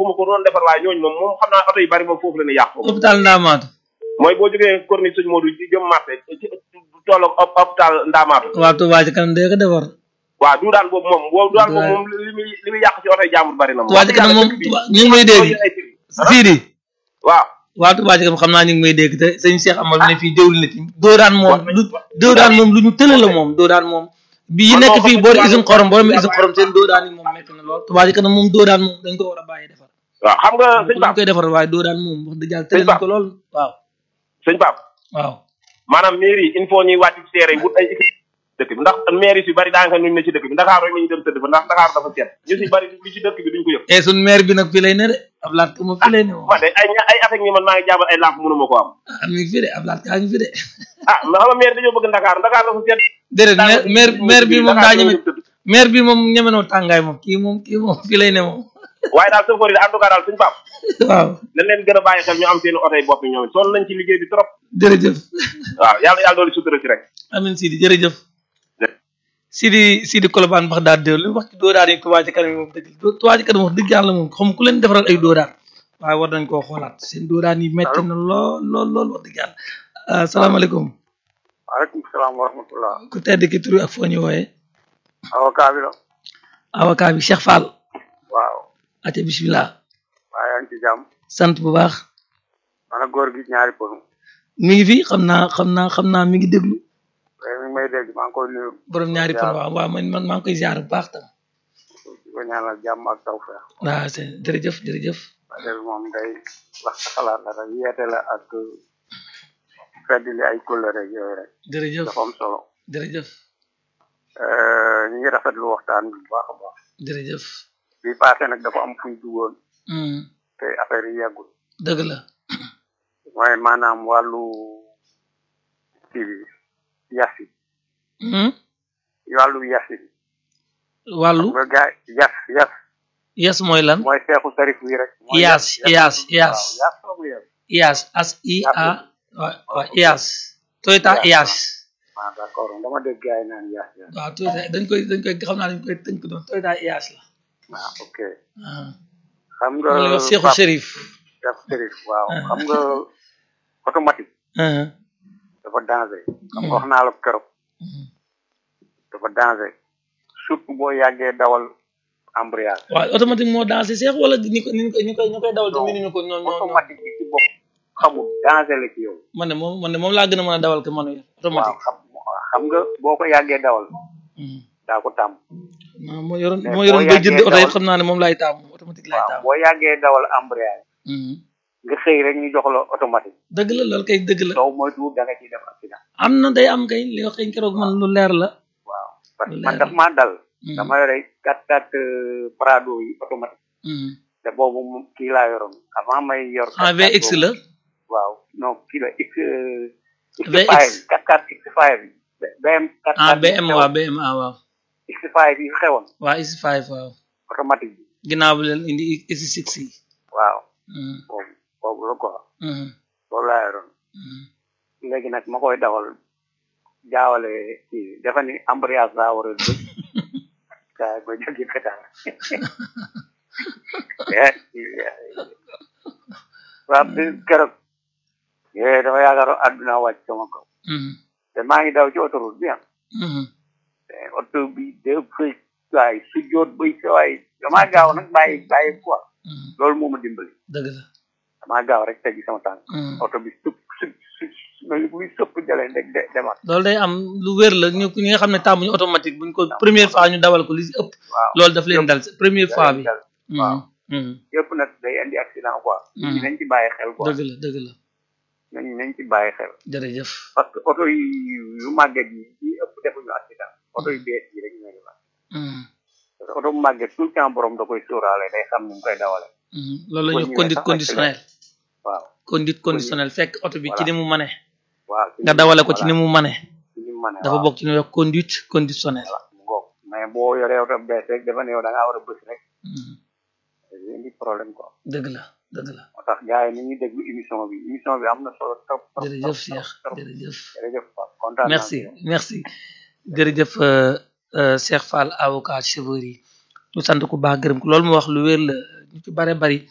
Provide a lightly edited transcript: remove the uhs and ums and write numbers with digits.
fu ma ko doon defar waaye ñooñu moom xam naa oto yu bari moom foofu la ne yàq foofu hôpital Ndamatou. mooy boo jógee corniche sëñ Modou jëm marché ci tolloog hôpital Ndamatou waa Touba ci kanam dee ko defar. waaw duudaan boobu moom li muy yàq ci oto yi jàmbur bari na moom Touba ci kanam moom ñu ngi may dégg Sidi waaw waa Touba ci kanam xam naa ñu ngi may dégg te sëñ Cheikh Amal ne fii jëwli na ci doodaan moom lu ñu tële la moom doodaan moom bi yi nekk fii boori isin xorom seen doodaan yi moom nekk na lool Touba ci kanam moom doodaan moom dañ ko war a bàyyi defar waaw xam nga sëñ Pape dañ koy defar waaye doodaan moom wax dëgg yàlla tële nañ ko lool waaw sëñ Pape waaw maanaam mairie il faut ñuy wàcc ci terrain wut ay équipe dëkk bi ndax mairie si bari daanaka nuñ ne ci dëkk bi Dakar rek nañu dem tëdd fa ndax Dakar dafa seet ñu si bari li ci dëkk bi duñ ko yëg suñ maire bi nag fii lay ne de Ablaat moom fii lay ne moom de ay at ak ñi man maa ngi jàmbal ay lamp mënuma ko am mi ngi fi de Ablaat kaa ngi fi de mais xam nga maire dañoo bëgg Dakar dafa seet déedéet maire bi moom daa ñeme maire bi moom ñemenoo tàngaay moom kii moom fii lay ne moom waaye daal soo ko en tout cas daal suñu Pape waaw dañ leen gën a bàyyi xel ñu am seen oto yi bopp ñoom it sonn nañ ci liggéey bi trop jërëjëf waaw yàlla doolu sutura ci rek amin Sidi jërëjëf Sidi Colobane bax daal déw li mu wax ci doodaar yi Touba ci kanam moom dëgg Touba ci kanam wax dëgg yàlla moom xam ku leen defaral ay doodaar waaye war nañ koo xoolaat seen doodaar yi metti na lool wax dëgg yàlla asalaamaaleykum waaleykum salaam wa rahmatullah ku tedd ki turu ak foo ñu wooyee avocat bi la avocat bi Cheikh Fall waaw ate bismillah waaye yaa ngi ci jàmm sant bu baax mana góor gi ñaari pënu mi ngi fi xam naa mi ngi déglu mi ngi may dégg maa ngi koy nuyu borom ñaari pënu waaw man maa ngi koy ziar bu baax tam di ko ñaanal jàmm ak tawfeex waaw c'est jërëjëf waaye moom day wax sa xalaat la rek yeete la ak feddli ay kóllëre yooyu rek jërëjëf dafa am solo jërëjëf ñu ngi rafetlu waxtaan bi bu baax a baax jërëjëf bi passé nag dafa am fuñ duggoon te affaire yi yeggul dëgg la mooy maanaam wàllu kii bi yasi wàllu yasi wàllu nga gaay yas mooy lan mooy seexu sarif wi rek ias as i a waaw ias Toyota ias d'accord dama dégg gars yi naan yaas waaw Toyota dañ koy xam naa dañ koy tënk doon Toyota ias la ok xam nga wax Seexu Chérif waaw xam nga automatique dafa danger xam nga wax naa la keroog dafa danger surtout boo yàggee dawal embrayage waaw automatique moo danger Seex wala ñu koy dawal te mënuñu ko ñoom automatique bi ci bopp xamul danger la ci yow man de moom laa gën a mën a dawal ke manuel automatique xam nga boo ko yàggee dawal daa ko tàmm moo yoroon bay jënd oto yi xam naa ne moom laay tàmm automatique laay tàmm boo yàggee dawal embrayage nga xëy rek ñu jox la automatique dëgg la loolu kay dëgg la soo moytuwul da nga ciy def accident am na day am kay li nga xëy keroog man lu leer la waaw parce que man daf maa dal dama yore 4x4 Prado yi automatique te boobu moom kii laa yoroon avant may yor VX la waaw non kii la VX 4x4 X5 BM 4x4 BM waaw BM waaw X5 yi xewoon waaw X5 waaw automatique bi ginnaaw bi leen indi X6 yi waaw boobu la quoi boobu laa yoroon léegi nag ma koy dawal jaawale kii dafa ni embrayage laa war a dëgg kaa ko jógi pétard waaw bi keroog dafa yaakaaroon àdduna wàcc sama kaw te maa ngi daw ci autoroute bi te oto bi dafa waay su joot bay sa waay damaa gaaw nag bàyyi quoi loolu moo ma dimbali dëgg la damaa gaaw rek teggi sama tànk oto bi buy sëpp jëlee rek demat loolu day am lu wér la ñi nga xam ne tàmmuñu automatique buñ ko première fois ñu dawal ko li si ëpp loolu daf leen dal première fois bi waaw yëpp nag day indi accident quoi ñi nañ ci bàyyi xel quoi dëgg la nañ ci bàyyi xel jërëjëf parce que oto yi yu màgget yi ëpp defuñu accident oto yu bees yi rek ñooy wax parce que oto bu màgget tout le temps borom da koy sóoraale day xam nu mu koy dawale loolu la ñu conduite conditionnelle waaw conduite conditionnelle fekk oto bi ci ni mu mane waaw nga dawale ko ci ni mu mane dafa waaw bokk ci ñu wax conduite conditionnelle ngoog mais boo yoree oto bees rek dafa ne yow da ngaa war a bës rek indi problème quoi dëgg la moo tax gars yi ni ñuy déglu émission bi am na solo trop jërëjëf Cheikh jërëjëf kontaan merci jërëjëf Cheikh Fall avocat chauffeur yi ñu sant ko baax gërëm ko loolu mu wax lu wér la ñu ci bare bari